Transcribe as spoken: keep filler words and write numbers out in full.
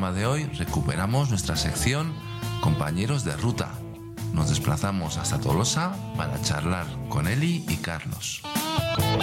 programa de hoy recuperamos nuestra sección Compañeros de Ruta. Nos desplazamos hasta Tolosa para charlar con Eli y Carlos.